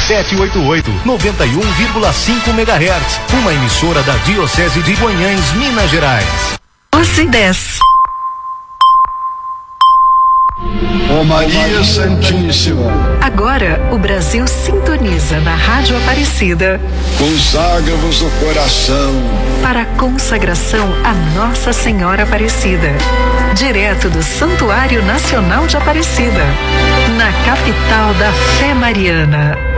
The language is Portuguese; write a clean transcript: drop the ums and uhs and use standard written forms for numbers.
788, 91,5 MHz. Uma emissora da Diocese de Guanhães, Minas Gerais. 11:10. Ó Maria Santíssima. Agora o Brasil sintoniza na Rádio Aparecida. Consagra-vos o coração para a consagração a Nossa Senhora Aparecida. Direto do Santuário Nacional de Aparecida, na capital da fé mariana.